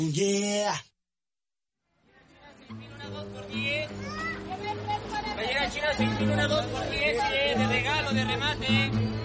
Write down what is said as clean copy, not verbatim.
Yeah. Va a llegar China 6.000, una 2 por 10, de regalo, de remate.